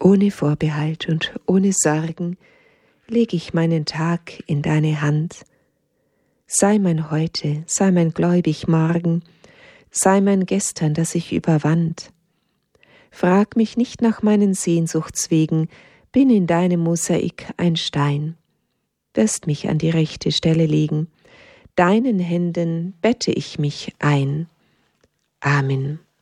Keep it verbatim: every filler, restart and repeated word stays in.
Ohne Vorbehalt und ohne Sorgen leg ich meinen Tag in deine Hand. Sei mein Heute, sei mein gläubig Morgen, sei mein Gestern, das ich überwand. Frag mich nicht nach meinen Sehnsuchtswegen, bin in deinem Mosaik ein Stein. Wirst mich an die rechte Stelle legen, deinen Händen bette ich mich ein. Amen.